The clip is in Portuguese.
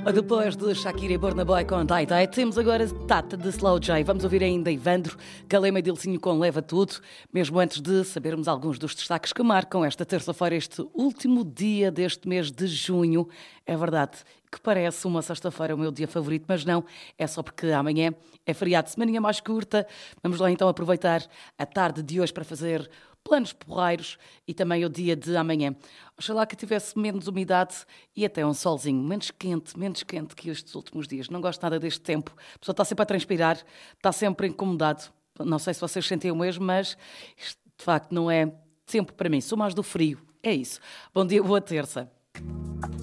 Depois de Shakira e Burna Boy com Dai Dai, temos agora Tata de Slow J. Vamos ouvir ainda Ivandro, Calema e Dilcinho com Leva Tudo, mesmo antes de sabermos alguns dos destaques que marcam esta terça-feira, este último dia deste mês de junho. É verdade que parece uma sexta-feira o meu dia favorito, mas não, é só porque amanhã é feriado, semaninha mais curta. Vamos lá então aproveitar a tarde de hoje para fazer planos porreiros e também o dia de amanhã. Oxalá que tivesse menos umidade e até um solzinho menos quente que estes últimos dias. Não gosto nada deste tempo. A pessoa está sempre a transpirar, está sempre incomodado. Não sei se vocês sentem o mesmo, mas isto de facto não é tempo para mim. Sou mais do frio. É isso. Bom dia, boa terça.